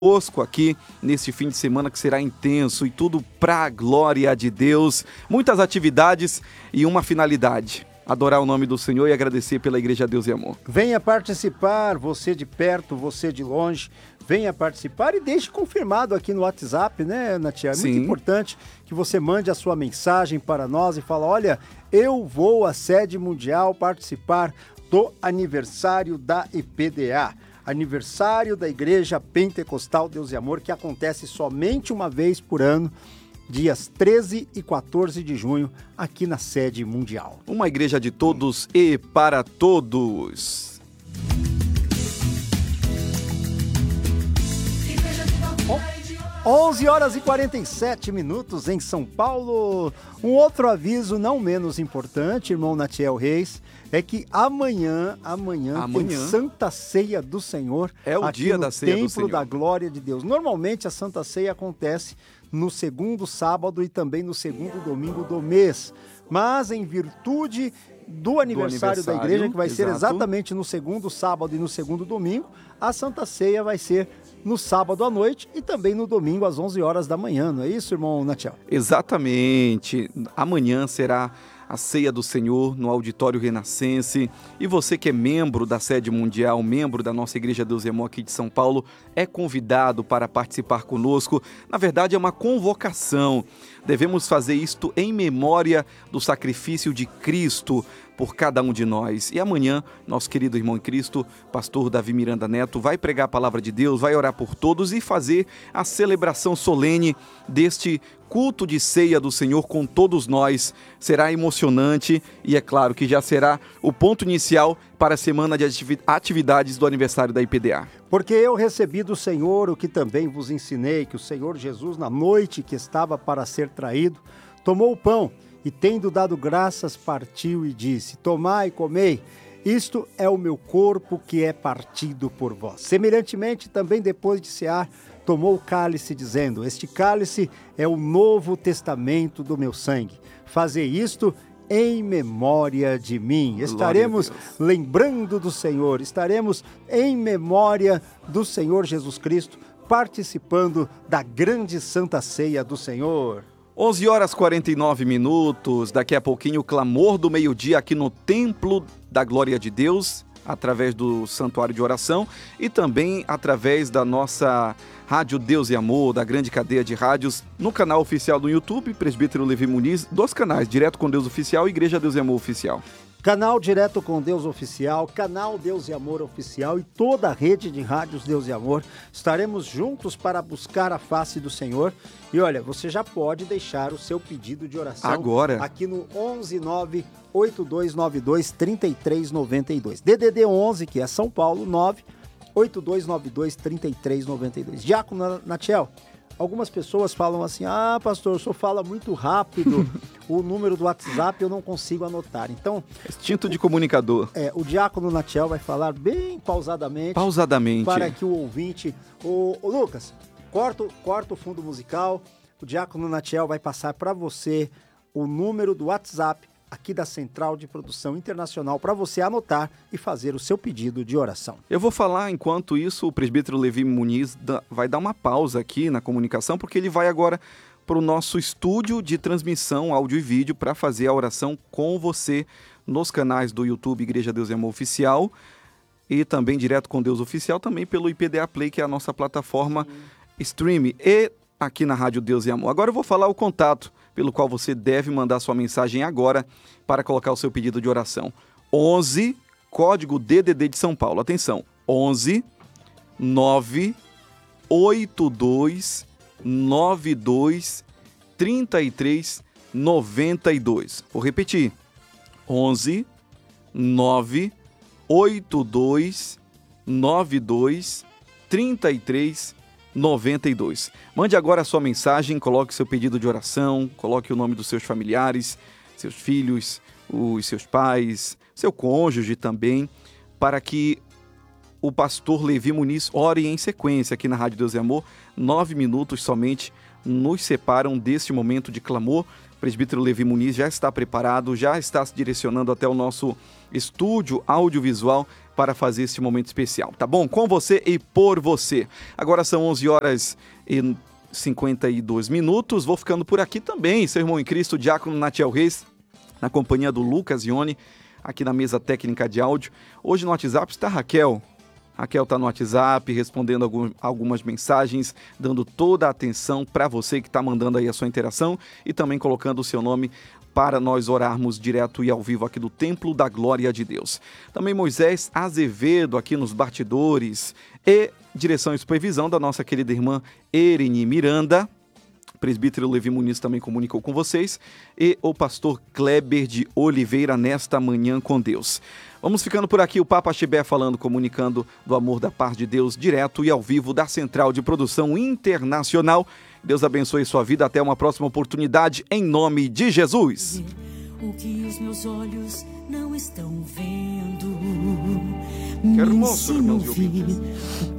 conosco aqui neste fim de semana que será intenso e tudo para a glória de Deus. Muitas atividades e uma finalidade: adorar o nome do Senhor e agradecer pela Igreja Deus e Amor. Venha participar, você de perto, você de longe, venha participar e deixe confirmado aqui no WhatsApp, né, Natia? É muito importante que você mande a sua mensagem para nós e fala: olha, eu vou à sede mundial participar do aniversário da IPDA. Aniversário da Igreja Pentecostal Deus e Amor, que acontece somente uma vez por ano, dias 13 e 14 de junho, aqui na sede mundial. Uma igreja de todos e para todos. Oh, 11h47 em São Paulo. Um outro aviso não menos importante, irmão Natiel Reis, é que amanhã tem Santa Ceia do Senhor. É o dia da Ceia do Senhor. Templo da Glória de Deus. Normalmente a Santa Ceia acontece no segundo sábado e também no segundo domingo do mês. Mas em virtude do aniversário da igreja, que vai ser exatamente no segundo sábado e no segundo domingo, a Santa Ceia vai ser no sábado à noite e também no domingo às 11 horas da manhã. Não é isso, irmão Natiel? Exatamente. Amanhã será a Ceia do Senhor no Auditório Renascense. E você que é membro da sede mundial, membro da nossa Igreja Deus e Amor aqui de São Paulo, é convidado para participar conosco. Na verdade, é uma convocação. Devemos fazer isto em memória do sacrifício de Cristo por cada um de nós. E amanhã, nosso querido irmão em Cristo, pastor Davi Miranda Neto, vai pregar a palavra de Deus, vai orar por todos e fazer a celebração solene deste culto de ceia do Senhor com todos nós. Será emocionante e é claro que já será o ponto inicial para a semana de atividades do aniversário da IPDA. Porque eu recebi do Senhor o que também vos ensinei, que o Senhor Jesus, na noite que estava para ser traído, tomou o pão e, tendo dado graças, partiu e disse: tomai e comei, isto é o meu corpo que é partido por vós. Semelhantemente, também depois de cear, tomou o cálice, dizendo: este cálice é o novo testamento do meu sangue. Fazei isto em memória de mim. Estaremos lembrando do Senhor, estaremos em memória do Senhor Jesus Cristo, participando da grande Santa Ceia do Senhor. 11h49, daqui a pouquinho o clamor do meio-dia aqui no Templo da Glória de Deus, através do Santuário de Oração e também através da nossa Rádio Deus e Amor, da grande cadeia de rádios, no canal oficial do YouTube, Presbítero Levi Muniz, dos canais Direto com Deus Oficial e Igreja Deus e Amor Oficial. Canal Direto com Deus Oficial, Canal Deus e Amor Oficial e toda a rede de rádios Deus e Amor. Estaremos juntos para buscar a face do Senhor. E olha, você já pode deixar o seu pedido de oração agora aqui no 11982923392. DDD 11, que é São Paulo, 982923392. Diácono Natiel, algumas pessoas falam assim: ah, pastor, o senhor fala muito rápido, o número do WhatsApp eu não consigo anotar. Então, instinto de comunicador. O diácono Natiel vai falar bem pausadamente. Para que o ouvinte... Ô Lucas, corta o fundo musical. O diácono Natiel vai passar para você o número do WhatsApp aqui da Central de Produção Internacional para você anotar e fazer o seu pedido de oração. Eu vou falar, enquanto isso, o presbítero Levi Muniz vai dar uma pausa aqui na comunicação, porque ele vai agora para o nosso estúdio de transmissão, áudio e vídeo, para fazer a oração com você nos canais do YouTube Igreja Deus e Amor Oficial e também Direto com Deus Oficial, também pelo IPDA Play, que é a nossa plataforma stream, e aqui na Rádio Deus e Amor. Agora eu vou falar o contato pelo qual você deve mandar sua mensagem agora para colocar o seu pedido de oração. 11, código DDD de São Paulo. Atenção, 11 982 92 33 92. Vou repetir. 11 982 92 33 92. Mande agora a sua mensagem, coloque seu pedido de oração, coloque o nome dos seus familiares, seus filhos, os seus pais, seu cônjuge também, para que o pastor Levi Muniz ore em sequência aqui na Rádio Deus e Amor. 9 minutos somente nos separam deste momento de clamor. O presbítero Levi Muniz já está preparado, já está se direcionando até o nosso estúdio audiovisual para fazer este momento especial, tá bom? Com você e por você. Agora são 11 horas e 52 minutos. Vou ficando por aqui também, seu irmão em Cristo, diácono Natiel Reis, na companhia do Lucas Ione, aqui na mesa técnica de áudio. Hoje no WhatsApp está a Raquel. Raquel está no WhatsApp, respondendo algumas mensagens, dando toda a atenção para você que está mandando aí a sua interação e também colocando o seu nome para nós orarmos direto e ao vivo aqui do Templo da Glória de Deus. Também Moisés Azevedo aqui nos bastidores e direção e supervisão da nossa querida irmã Erine Miranda. Presbítero Levi Muniz também comunicou com vocês, e o pastor Kleber de Oliveira nesta manhã com Deus. Vamos ficando por aqui, o Papa Chibé falando, comunicando do amor da paz de Deus, direto e ao vivo da Central de Produção Internacional. Deus abençoe sua vida, até uma próxima oportunidade, em nome de Jesus. O que os meus olhos não estão vendo. Que hermoso, irmãos e ouvintes.